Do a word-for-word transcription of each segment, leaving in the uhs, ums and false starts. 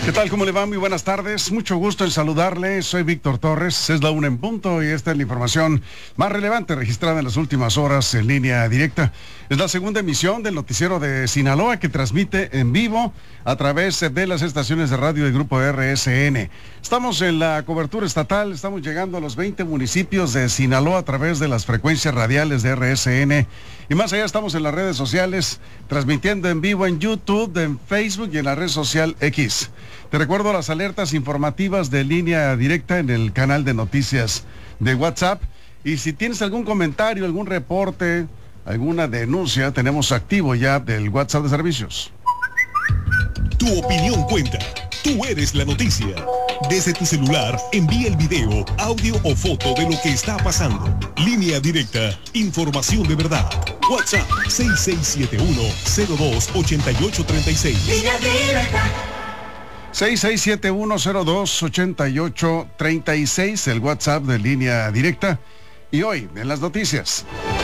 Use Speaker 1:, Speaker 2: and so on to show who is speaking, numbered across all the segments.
Speaker 1: ¿Qué tal? ¿Cómo le va? Muy buenas tardes. Mucho gusto en saludarle. Soy Víctor Torres. Es la una en punto y esta es la información más relevante registrada en las últimas horas en línea directa. Es la segunda emisión del noticiero de Sinaloa que transmite en vivo a través de las estaciones de radio del Grupo R S N. Estamos en la cobertura estatal. Estamos llegando a los veinte municipios de Sinaloa a través de las frecuencias radiales de R S N. Y más allá estamos en las redes sociales, transmitiendo en vivo en YouTube, en Facebook y en la red social X. Te recuerdo las alertas informativas de línea directa en el canal de noticias de WhatsApp. Y si tienes algún comentario, algún reporte, alguna denuncia, tenemos activo ya del WhatsApp de servicios.
Speaker 2: Tu opinión cuenta. Tú eres la noticia. Desde tu celular, envía el video, audio o foto de lo que está pasando. Línea directa, información de verdad. WhatsApp seis seis siete uno, cero dos, ocho ocho tres seis.
Speaker 3: Línea directa.
Speaker 1: seis seis siete uno, cero dos, ocho ocho tres seis, el WhatsApp de línea directa. Y hoy, en las noticias.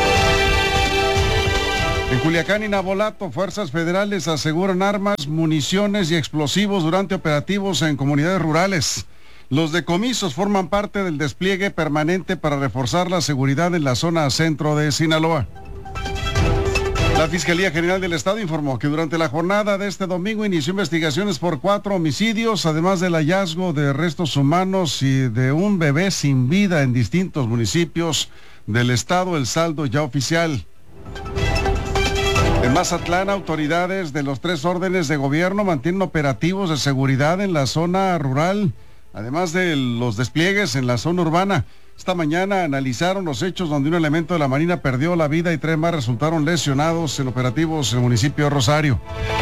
Speaker 1: En Culiacán y Navolato, fuerzas federales aseguran armas, municiones y explosivos durante operativos en comunidades rurales. Los decomisos forman parte del despliegue permanente para reforzar la seguridad en la zona centro de Sinaloa. La Fiscalía General del Estado informó que durante la jornada de este domingo inició investigaciones por cuatro homicidios, además del hallazgo de restos humanos y de un bebé sin vida en distintos municipios del estado. El saldo ya oficial. En Mazatlán, autoridades de los tres órdenes de gobierno mantienen operativos de seguridad en la zona rural, además de los despliegues en la zona urbana. Esta mañana analizaron los hechos donde un elemento de la Marina perdió la vida y tres más resultaron lesionados en operativos en el municipio de Rosario.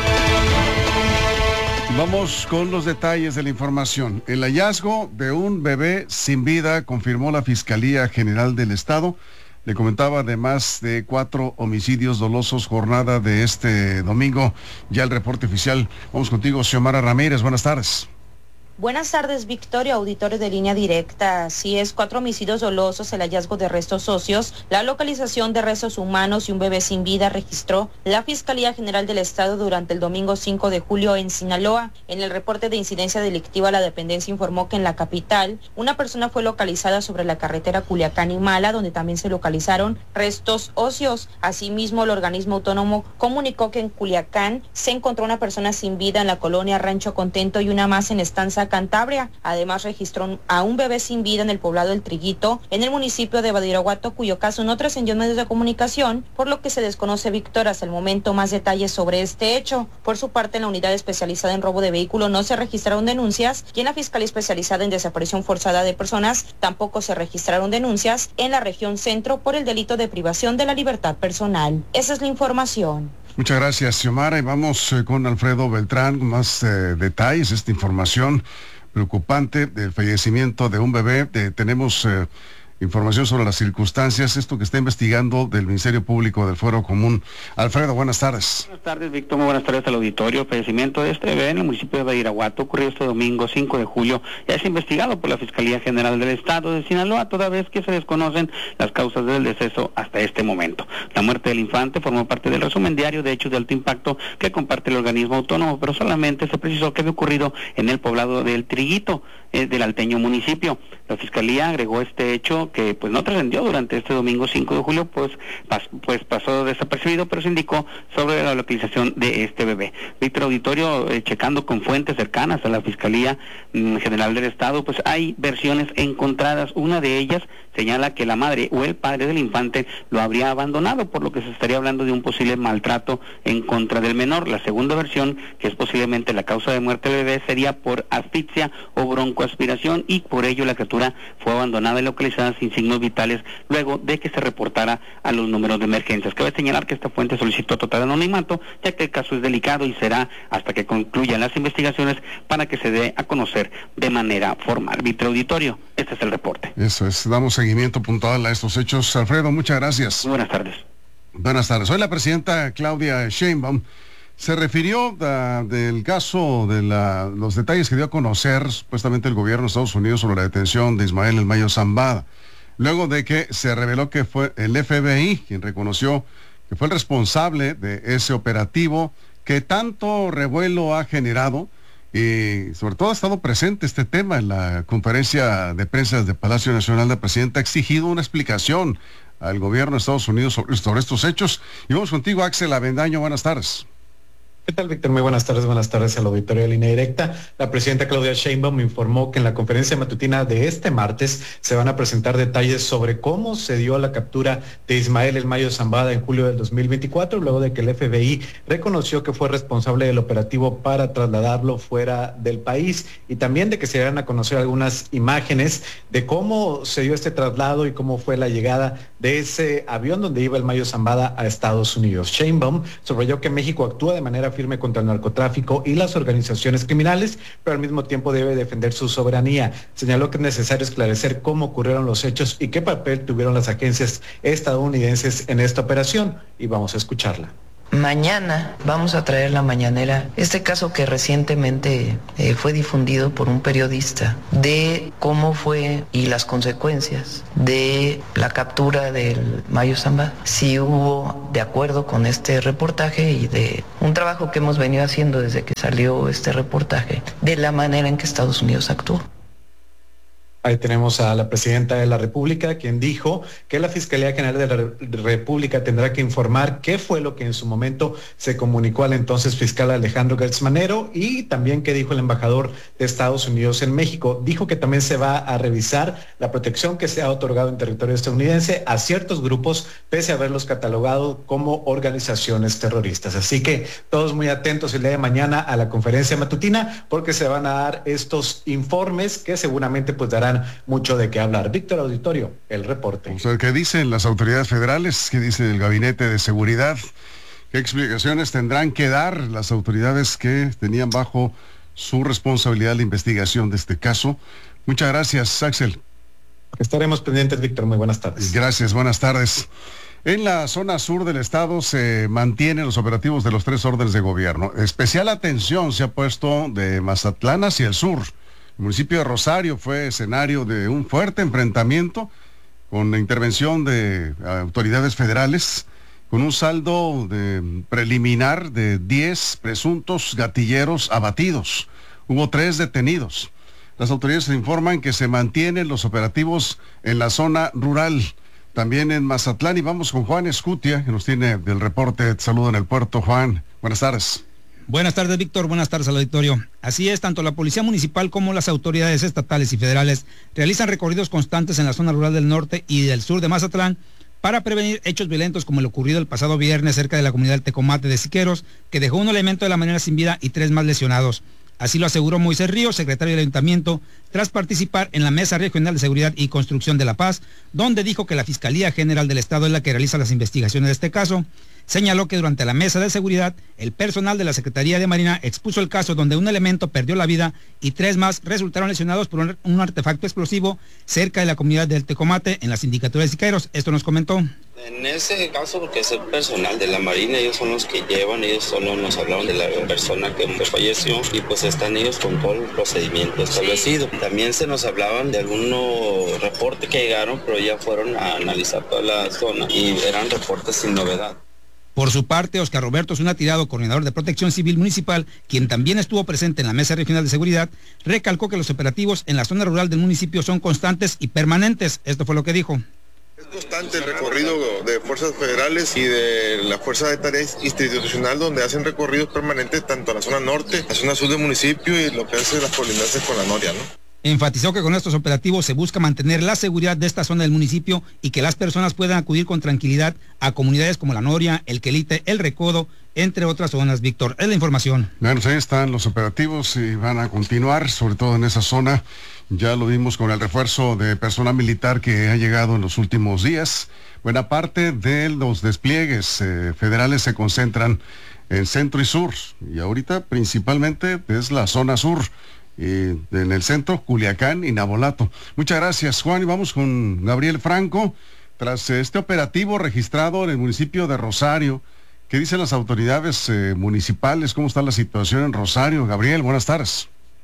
Speaker 1: Vamos con los detalles de la información. El hallazgo de un bebé sin vida confirmó la Fiscalía General del Estado. Le comentaba además de cuatro homicidios dolosos jornada de este domingo. Ya el reporte oficial. Vamos contigo, Xiomara Ramírez. Buenas tardes.
Speaker 4: Buenas tardes, Victoria, auditores de línea directa. Así es, cuatro homicidios dolosos, el hallazgo de restos óseos, la localización de restos humanos y un bebé sin vida registró la Fiscalía General del Estado durante el domingo cinco de julio en Sinaloa. En el reporte de incidencia delictiva, la dependencia informó que en la capital, una persona fue localizada sobre la carretera Culiacán-Imala, donde también se localizaron restos óseos. Asimismo, el organismo autónomo comunicó que en Culiacán se encontró una persona sin vida en la colonia Rancho Contento y una más en Estanza Cantabria. Además registró a un bebé sin vida en el poblado El Triguito, en el municipio de Badiraguato, cuyo caso no trascendió en medios de comunicación, por lo que se desconoce, Víctor, hasta el momento más detalles sobre este hecho. Por su parte, en la unidad especializada en robo de vehículo no se registraron denuncias y en la Fiscalía Especializada en Desaparición Forzada de Personas tampoco se registraron denuncias en la región centro por el delito de privación de la libertad personal. Esa es la información.
Speaker 1: Muchas gracias, Xiomara. Y vamos eh, con Alfredo Beltrán, con más eh, detalles, esta información preocupante del fallecimiento de un bebé. Eh, tenemos eh, información sobre las circunstancias, esto que está investigando del Ministerio Público del Fuero Común. Alfredo, buenas tardes.
Speaker 5: Buenas tardes, Víctor, muy buenas tardes al auditorio. Fallecimiento de este bebé en el municipio de Badiraguato ocurrió este domingo cinco de julio. Ya es investigado por la Fiscalía General del Estado de Sinaloa, toda vez que se desconocen las causas del deceso hasta este momento. La muerte del infante formó parte del resumen diario de hechos de alto impacto que comparte el organismo autónomo, pero solamente se precisó que había ocurrido en el poblado del Triguito, eh, del alteño municipio. La Fiscalía agregó este hecho que pues no trascendió durante este domingo cinco de julio, pues, pas, pues pasó desapercibido, pero se indicó sobre la localización de este bebé. Víctor, auditorio, eh, checando con fuentes cercanas a la Fiscalía mm, General del Estado, pues hay versiones encontradas. Una de ellas señala que la madre o el padre del infante lo habría abandonado, por lo que se estaría hablando de un posible maltrato en contra del menor. La segunda versión, que es posiblemente la causa de muerte del bebé, sería por asfixia o broncoaspiración, y por ello la criatura fue abandonada y localizada sin signos vitales luego de que se reportara a los números de emergencias. Cabe señalar que esta fuente solicitó total anonimato, ya que el caso es delicado y será hasta que concluyan las investigaciones para que se dé a conocer de manera formal. Víctor, auditorio, este es el reporte.
Speaker 1: Eso es, damos seguimiento puntual a estos hechos. Alfredo, muchas gracias.
Speaker 5: Muy buenas tardes.
Speaker 1: Buenas tardes. Hoy la presidenta Claudia Sheinbaum se refirió uh, del caso de la, los detalles que dio a conocer supuestamente el gobierno de Estados Unidos sobre la detención de Ismael El Mayo Zambada, luego de que se reveló que fue el F B I quien reconoció que fue el responsable de ese operativo que tanto revuelo ha generado y sobre todo ha estado presente este tema en la conferencia de prensa de Palacio Nacional. La presidenta ha exigido una explicación al gobierno de Estados Unidos sobre, sobre estos hechos. Y vamos contigo, Axel Avendaño, buenas tardes.
Speaker 3: ¿Qué tal, Víctor? Muy buenas tardes, buenas tardes al auditorio de Línea Directa. La presidenta Claudia Sheinbaum informó que en la conferencia matutina de este martes se van a presentar detalles sobre cómo se dio la captura de Ismael El Mayo Zambada en julio del dos mil veinticuatro, luego de que el F B I reconoció que fue responsable del operativo para trasladarlo fuera del país, y también de que se dieran a conocer algunas imágenes de cómo se dio este traslado y cómo fue la llegada de ese avión donde iba El Mayo Zambada a Estados Unidos. Sheinbaum subrayó que México actúa de manera firme contra el narcotráfico y las organizaciones criminales, pero al mismo tiempo debe defender su soberanía. Señaló que es necesario esclarecer cómo ocurrieron los hechos y qué papel tuvieron las agencias estadounidenses en esta operación, y vamos a escucharla.
Speaker 6: Mañana vamos a traer la mañanera este caso que recientemente eh, fue difundido por un periodista de cómo fue y las consecuencias de la captura del Mayo Zambada. Si hubo, de acuerdo con este reportaje y de un trabajo que hemos venido haciendo desde que salió este reportaje, de la manera en que Estados Unidos actuó.
Speaker 3: Ahí tenemos a la presidenta de la República, quien dijo que la Fiscalía General de la República tendrá que informar qué fue lo que en su momento se comunicó al entonces fiscal Alejandro Gertz Manero, y también qué dijo el embajador de Estados Unidos en México. Dijo que también se va a revisar la protección que se ha otorgado en territorio estadounidense a ciertos grupos, pese a haberlos catalogado como organizaciones terroristas. Así que todos muy atentos el día de mañana a la conferencia matutina, porque se van a dar estos informes que seguramente pues darán mucho de qué hablar. Víctor, auditorio, el reporte.
Speaker 1: O sea, ¿qué dicen las autoridades federales? ¿Qué dice el Gabinete de Seguridad? ¿Qué explicaciones tendrán que dar las autoridades que tenían bajo su responsabilidad la investigación de este caso? Muchas gracias, Axel.
Speaker 3: Estaremos pendientes, Víctor. Muy buenas tardes.
Speaker 1: Gracias, buenas tardes. En la zona sur del estado se mantienen los operativos de los tres órdenes de gobierno. Especial atención se ha puesto de Mazatlán hacia el sur. El municipio de Rosario fue escenario de un fuerte enfrentamiento con la intervención de autoridades federales, con un saldo de preliminar de diez presuntos gatilleros abatidos. Hubo tres detenidos. Las autoridades informan que se mantienen los operativos en la zona rural, también en Mazatlán. Y vamos con Juan Escutia, que nos tiene el reporte. Te saludo en el puerto, Juan. Buenas tardes.
Speaker 7: Buenas tardes, Víctor. Buenas tardes al auditorio. Así es, tanto la Policía Municipal como las autoridades estatales y federales realizan recorridos constantes en la zona rural del norte y del sur de Mazatlán para prevenir hechos violentos como el ocurrido el pasado viernes cerca de la comunidad del Tecomate de Siqueros, que dejó un elemento de la manera sin vida y tres más lesionados. Así lo aseguró Moisés Ríos, secretario del Ayuntamiento, tras participar en la Mesa Regional de Seguridad y Construcción de la Paz, donde dijo que la Fiscalía General del Estado es la que realiza las investigaciones de este caso. Señaló que durante la mesa de seguridad, el personal de la Secretaría de Marina expuso el caso donde un elemento perdió la vida y tres más resultaron lesionados por un, un artefacto explosivo cerca de la comunidad del Tecomate, en la sindicatura de Siqueros. Esto nos comentó.
Speaker 8: En ese caso, porque es el personal de la Marina, ellos son los que llevan, ellos solo nos hablaron de la persona que falleció y pues están ellos con todo el procedimiento establecido. También se nos hablaban de algunos reportes que llegaron, pero ya fueron a analizar toda la zona y eran reportes sin novedad.
Speaker 7: Por su parte, Oscar Roberto Zuna Tirado, coordinador de Protección Civil Municipal, quien también estuvo presente en la Mesa Regional de Seguridad, recalcó que los operativos en la zona rural del municipio son constantes y permanentes. Esto fue lo que dijo.
Speaker 9: Es constante el recorrido de fuerzas federales y de la Fuerza de Tareas Institucional, donde hacen recorridos permanentes tanto a la zona norte, la zona sur del municipio y lo que hace las colindancias con la Noria, ¿no?
Speaker 7: Enfatizó que con estos operativos se busca mantener la seguridad de esta zona del municipio y que las personas puedan acudir con tranquilidad a comunidades como La Noria, El Quelite, El Recodo, entre otras zonas. Víctor, es la información.
Speaker 1: Bueno, ahí están los operativos y van a continuar, sobre todo en esa zona. Ya lo vimos con el refuerzo de personal militar que ha llegado en los últimos días. Buena parte de los despliegues eh, federales se concentran en centro y sur, y ahorita principalmente es la zona sur. Y en el centro, Culiacán y Navolato. Muchas gracias, Juan, y vamos con Gabriel Franco. Tras este operativo registrado en el municipio de Rosario, ¿qué dicen las autoridades eh, municipales? ¿Cómo está la situación en Rosario? Gabriel, buenas tardes.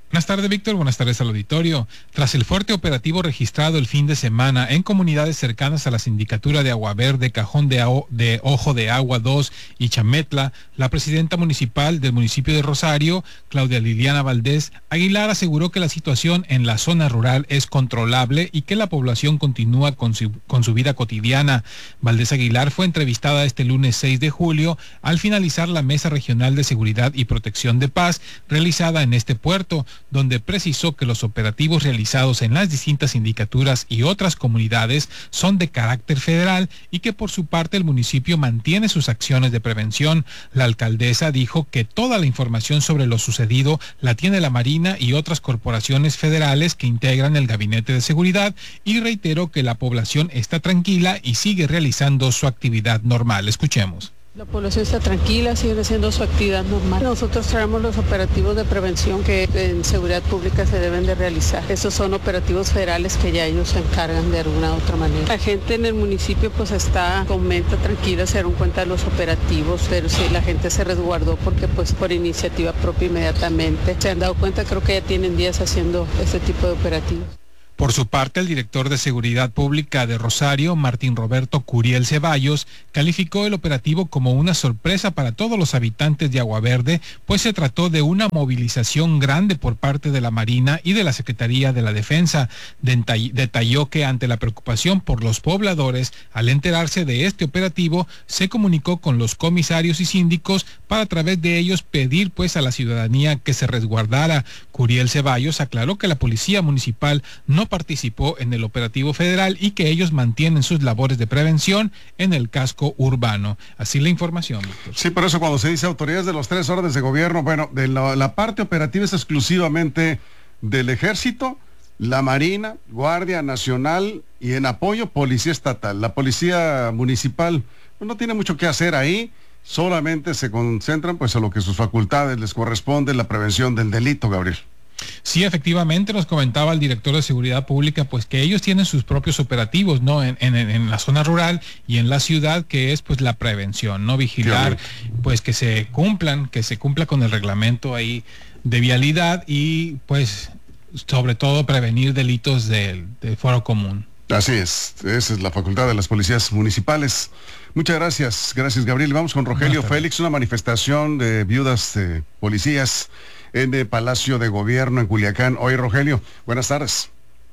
Speaker 10: Buenas tardes, Víctor. Buenas tardes al auditorio. Tras el fuerte operativo registrado el fin de semana en comunidades cercanas a la sindicatura de Agua Verde, Cajón de, Ao- de Ojo de Agua dos y Chametla, la presidenta municipal del municipio de Rosario, Claudia Liliana Valdés Aguilar, aseguró que la situación en la zona rural es controlable y que la población continúa con su, con su vida cotidiana. Valdés Aguilar fue entrevistada este lunes seis de julio al finalizar la Mesa Regional de Seguridad y Protección de Paz realizada en este puerto, donde precisó que los operativos realizados en las distintas sindicaturas y otras comunidades son de carácter federal y que por su parte el municipio mantiene sus acciones de prevención. La alcaldesa dijo que toda la información sobre lo sucedido la tiene la Marina y otras corporaciones federales que integran el Gabinete de Seguridad, y reiteró que la población está tranquila y sigue realizando su actividad normal. Escuchemos.
Speaker 11: La población está tranquila, sigue haciendo su actividad normal. Nosotros traemos los operativos de prevención que en seguridad pública se deben de realizar. Esos son operativos federales que ya ellos se encargan de alguna u otra manera. La gente en el municipio pues está, comenta, tranquila, se dieron cuenta de los operativos, pero sí, la gente se resguardó porque pues por iniciativa propia inmediatamente se han dado cuenta, creo que ya tienen días haciendo este tipo de operativos.
Speaker 10: Por su parte, el director de Seguridad Pública de Rosario, Martín Roberto Curiel Ceballos, calificó el operativo como una sorpresa para todos los habitantes de Agua Verde, pues se trató de una movilización grande por parte de la Marina y de la Secretaría de la Defensa. Detalló que ante la preocupación por los pobladores, al enterarse de este operativo, se comunicó con los comisarios y síndicos para a través de ellos pedir pues a la ciudadanía que se resguardara. Curiel Ceballos aclaró que la Policía Municipal no participó en el operativo federal y que ellos mantienen sus labores de prevención en el casco urbano. Así la información, Víctor.
Speaker 1: Sí, por eso cuando se dice autoridades de los tres órdenes de gobierno, bueno, de la, la parte operativa es exclusivamente del Ejército, la Marina, Guardia Nacional y en apoyo Policía Estatal. La Policía Municipal pues, no tiene mucho que hacer ahí, solamente se concentran pues a lo que sus facultades les corresponde, la prevención del delito, Gabriel.
Speaker 10: Sí, efectivamente, nos comentaba el director de Seguridad Pública, pues que ellos tienen sus propios operativos, ¿no? En, en, en la zona rural y en la ciudad, que es pues la prevención, ¿no? Vigilar, pues que se cumplan, que se cumpla con el reglamento ahí de vialidad y pues sobre todo prevenir delitos del, del foro común.
Speaker 1: Así es, esa es la facultad de las policías municipales. Muchas gracias, gracias Gabriel. Vamos con Rogelio Félix, una manifestación de viudas de policías en el Palacio de Gobierno en Culiacán. Hoy, Rogelio, buenas tardes.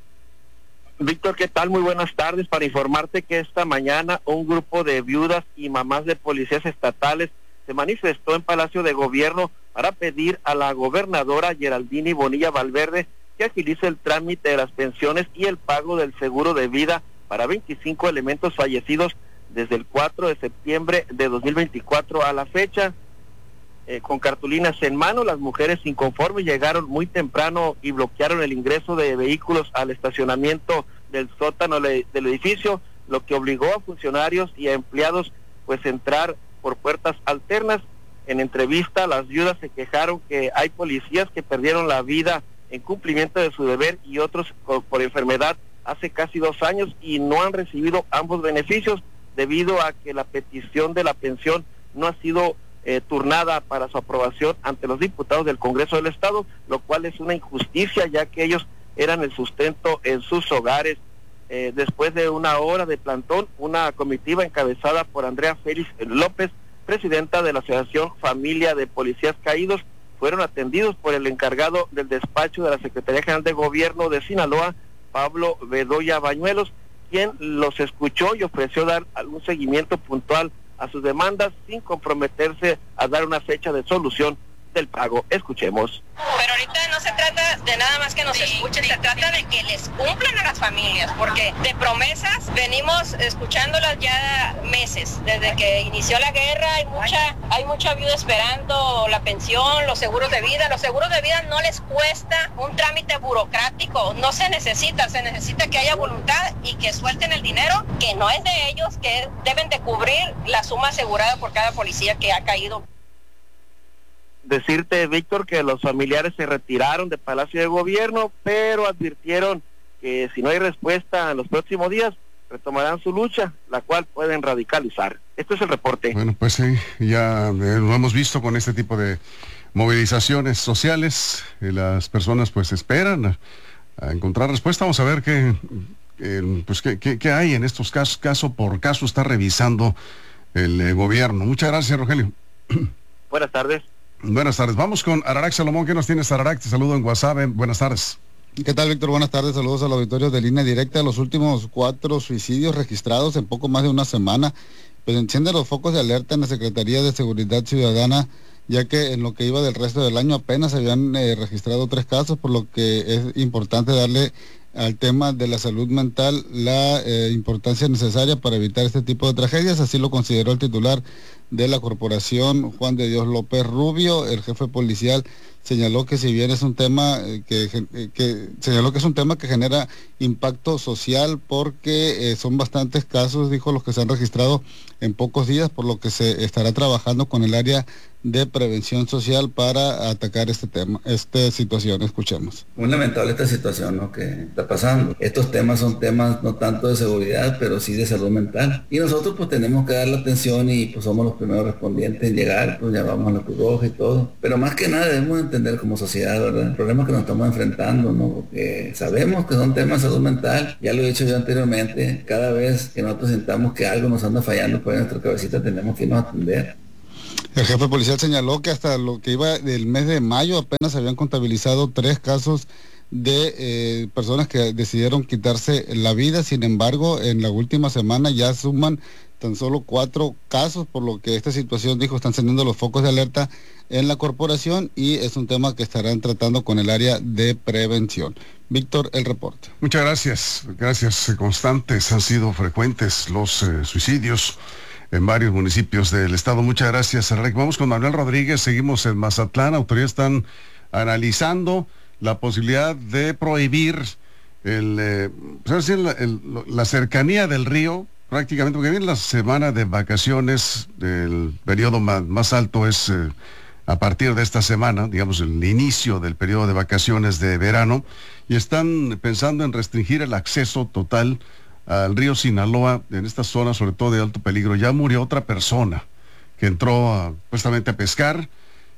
Speaker 12: Víctor, ¿qué tal? Muy buenas tardes. Para informarte que esta mañana un grupo de viudas y mamás de policías estatales se manifestó en Palacio de Gobierno para pedir a la gobernadora Geraldini Bonilla Valverde que agilice el trámite de las pensiones y el pago del seguro de vida para veinticinco elementos fallecidos desde el cuatro de septiembre de dos mil veinticuatro a la fecha. Eh, con cartulinas en mano, las mujeres inconformes llegaron muy temprano y bloquearon el ingreso de vehículos al estacionamiento del sótano le, del edificio, lo que obligó a funcionarios y a empleados pues entrar por puertas alternas. En entrevista, las viudas se quejaron que hay policías que perdieron la vida en cumplimiento de su deber y otros por, por enfermedad hace casi dos años y no han recibido ambos beneficios debido a que la petición de la pensión no ha sido Eh, turnada para su aprobación ante los diputados del Congreso del Estado, lo cual es una injusticia ya que ellos eran el sustento en sus hogares. Eh, después de una hora de plantón, una comitiva encabezada por Andrea Félix López, presidenta de la Asociación Familia de Policías Caídos, fueron atendidos por el encargado del despacho de la Secretaría General de Gobierno de Sinaloa, Pablo Bedoya Bañuelos, quien los escuchó y ofreció dar algún seguimiento puntual a sus demandas sin comprometerse a dar una fecha de solución del pago. Escuchemos.
Speaker 13: Pero ahorita no se trata de nada más que nos sí, escuchen, sí, se trata sí. de que les cumplan a las familias, porque de promesas venimos escuchándolas ya meses, desde que inició la guerra hay mucha, hay mucha viuda esperando la pensión, los seguros de vida. Los seguros de vida no les cuesta un trámite burocrático, no se necesita, se necesita que haya voluntad y que suelten el dinero, que no es de ellos, que deben de cubrir la suma asegurada por cada policía que ha caído.
Speaker 12: Decirte, Víctor, que los familiares se retiraron del Palacio de Gobierno, pero advirtieron que si no hay respuesta en los próximos días, retomarán su lucha, la cual pueden radicalizar. Este es el reporte.
Speaker 1: Bueno, pues sí, ya eh, lo hemos visto con este tipo de movilizaciones sociales, eh, las personas pues esperan a, a encontrar respuesta. Vamos a ver qué, eh, pues, qué, qué, qué hay en estos casos, caso por caso está revisando el eh, gobierno. Muchas gracias, Rogelio.
Speaker 12: Buenas tardes.
Speaker 1: Buenas tardes. Vamos con Ararac Salomón. ¿Qué nos tienes, Ararac? Te saludo en WhatsApp. Buenas tardes.
Speaker 14: ¿Qué tal, Víctor? Buenas tardes. Saludos al auditorio de Línea Directa. Los últimos cuatro suicidios registrados en poco más de una semana, pues enciende los focos de alerta en la Secretaría de Seguridad Ciudadana, ya que en lo que iba del resto del año apenas habían eh, registrado tres casos, por lo que es importante darle al tema de la salud mental la eh, importancia necesaria para evitar este tipo de tragedias. Así lo consideró el titular de la corporación, Juan de Dios López Rubio. El jefe policial señaló que si bien es un tema eh, que, eh, que señaló que es un tema que genera impacto social porque eh, son bastantes casos, dijo, los que se han registrado en pocos días, por lo que se estará trabajando con el área de prevención social para atacar este tema, esta situación. Escuchemos.
Speaker 15: Muy lamentable esta situación, ¿no?, que está pasando. Estos temas son temas no tanto de seguridad, pero sí de salud mental. Y nosotros pues tenemos que dar la atención y pues somos los primeros respondientes en llegar, pues llamamos a la Cruz Roja y todo. Pero más que nada debemos entender como sociedad, ¿verdad?, el problema que nos estamos enfrentando, ¿no?, porque sabemos que son temas de salud mental. Ya lo he dicho yo anteriormente, cada vez que nosotros sintamos que algo nos anda fallando por nuestra cabecita, tenemos que irnos a atender.
Speaker 14: El jefe policial señaló que hasta lo que iba del mes de mayo apenas habían contabilizado tres casos de eh, personas que decidieron quitarse la vida. Sin embargo, en la última semana ya suman tan solo cuatro casos, por lo que esta situación, dijo, están encendiendo los focos de alerta en la corporación y es un tema que estarán tratando con el área de prevención. Víctor, el reporte.
Speaker 1: Muchas gracias. Gracias. Constantes han sido frecuentes los eh, suicidios en varios municipios del estado. Muchas gracias, Ararac. Vamos con Manuel Rodríguez. Seguimos en Mazatlán. Autoridades están analizando la posibilidad de prohibir el, eh, pues, el, el, la cercanía del río, prácticamente, porque viene la semana de vacaciones. El periodo más, más alto es eh, a partir de esta semana, digamos, el inicio del periodo de vacaciones de verano, y están pensando en restringir el acceso total al río Sinaloa en esta zona, sobre todo de alto peligro. Ya murió otra persona que entró a, supuestamente a pescar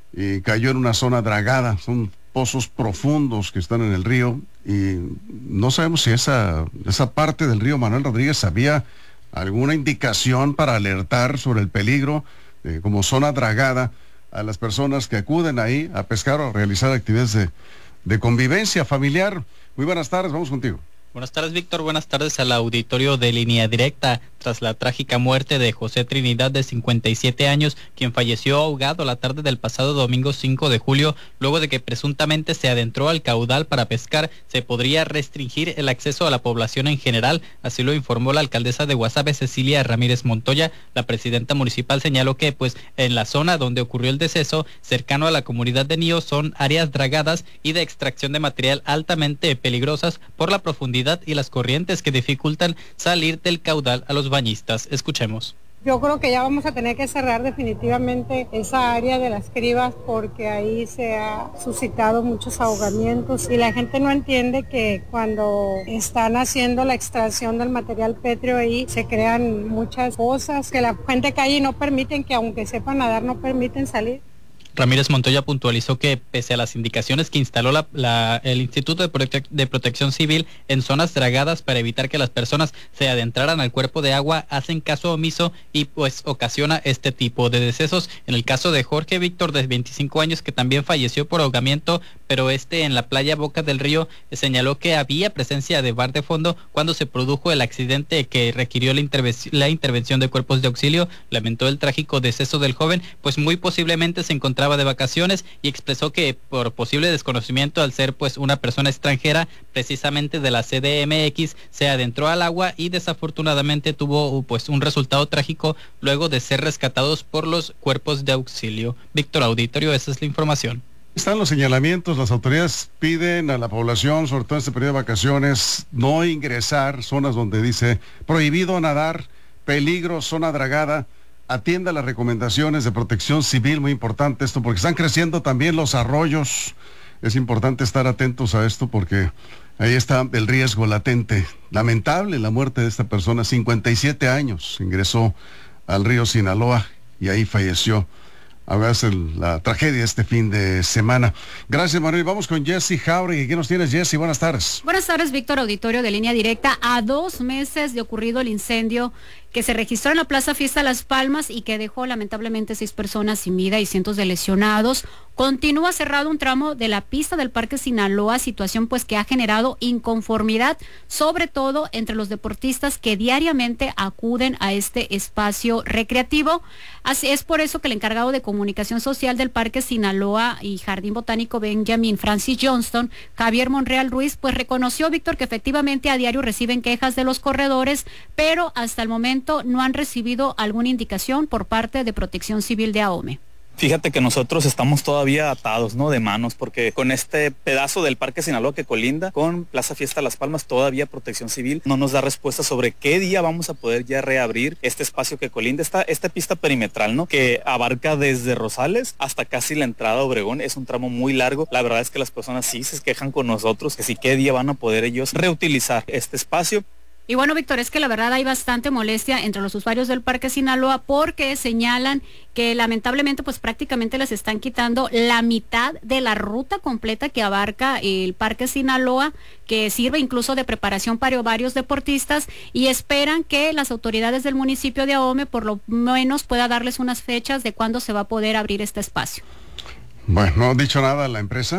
Speaker 1: y cayó en una zona dragada. Son pozos profundos que están en el río y no sabemos si esa, esa parte del río, Manuel Rodríguez, había alguna indicación para alertar sobre el peligro eh, como zona dragada a las personas que acuden ahí a pescar o a realizar actividades de, de convivencia familiar. Muy buenas tardes, vamos contigo.
Speaker 16: Buenas tardes, Víctor. Buenas tardes al auditorio de Línea Directa. Tras la trágica muerte de José Trinidad, de cincuenta y siete años, quien falleció ahogado la tarde del pasado domingo cinco de julio, luego de que presuntamente se adentró al caudal para pescar, se podría restringir el acceso a la población en general. Así lo informó la alcaldesa de Guasave, Cecilia Ramírez Montoya. La presidenta municipal señaló que, pues, en la zona donde ocurrió el deceso, cercano a la comunidad de Nío, son áreas dragadas y de extracción de material altamente peligrosas por la profundidad y las corrientes que dificultan salir del caudal a los bañistas. Escuchemos.
Speaker 17: Yo creo que ya vamos a tener que cerrar definitivamente esa área de las cribas porque ahí se ha suscitado muchos ahogamientos y la gente no entiende que cuando están haciendo la extracción del material pétreo ahí se crean muchas cosas que la gente que hay no permiten, que aunque sepan nadar no permiten salir.
Speaker 16: Ramírez Montoya puntualizó que pese a las indicaciones que instaló la, la, el Instituto de, Prote de Protección Civil en zonas dragadas para evitar que las personas se adentraran al cuerpo de agua, hacen caso omiso y pues ocasiona este tipo de decesos. En el caso de Jorge Víctor, de veinticinco años, que también falleció por ahogamiento, pero este en la playa Boca del Río, señaló que había presencia de bar de fondo cuando se produjo el accidente que requirió la, interven la intervención de cuerpos de auxilio. Lamentó el trágico deceso del joven, pues muy posiblemente se encontraba de vacaciones, y expresó que por posible desconocimiento, al ser pues una persona extranjera precisamente de la C D M X, se adentró al agua y desafortunadamente tuvo pues un resultado trágico luego de ser rescatados por los cuerpos de auxilio. Víctor, auditorio, esa es la información.
Speaker 1: Están los señalamientos. Las autoridades piden a la población, sobre todo en este periodo de vacaciones, no ingresar zonas donde dice prohibido nadar, peligro, zona dragada. Atienda las recomendaciones de Protección Civil, muy importante esto, porque están creciendo también los arroyos. Es importante estar atentos a esto porque ahí está el riesgo latente. Lamentable la muerte de esta persona, cincuenta y siete años, ingresó al río Sinaloa y ahí falleció a ver la tragedia este fin de semana. Gracias, Manuel. Vamos con Jessy Jauregui. ¿Qué nos tienes, Jessy? Buenas tardes.
Speaker 18: Buenas tardes, Víctor, auditorio de Línea Directa. A dos meses de ocurrido el incendio que se registró en la Plaza Fiesta Las Palmas y que dejó lamentablemente seis personas sin vida y cientos de lesionados, continúa cerrado un tramo de la pista del Parque Sinaloa, situación pues que ha generado inconformidad, sobre todo entre los deportistas que diariamente acuden a este espacio recreativo. Así es por eso que el encargado de comunicación social del Parque Sinaloa y Jardín Botánico Benjamin Francis Johnston, Javier Monreal Ruiz, pues reconoció, Víctor, que efectivamente a diario reciben quejas de los corredores, pero hasta el momento no han recibido alguna indicación por parte de Protección Civil de AOME.
Speaker 19: Fíjate que nosotros estamos todavía atados, ¿no? De manos, porque con este pedazo del Parque Sinaloa que colinda con Plaza Fiesta Las Palmas, todavía Protección Civil no nos da respuesta sobre qué día vamos a poder ya reabrir este espacio que colinda, esta, esta pista perimetral, ¿no? Que abarca desde Rosales hasta casi la entrada a Obregón. Es un tramo muy largo. La verdad es que las personas sí se quejan con nosotros, que sí, qué día van a poder ellos reutilizar este espacio.
Speaker 18: Y bueno, Víctor, es que la verdad hay bastante molestia entre los usuarios del Parque Sinaloa porque señalan que lamentablemente pues prácticamente les están quitando la mitad de la ruta completa que abarca el Parque Sinaloa, que sirve incluso de preparación para varios deportistas, y esperan que las autoridades del municipio de AOME por lo menos pueda darles unas fechas de cuándo se va a poder abrir este espacio.
Speaker 1: Bueno, no ha dicho nada la empresa.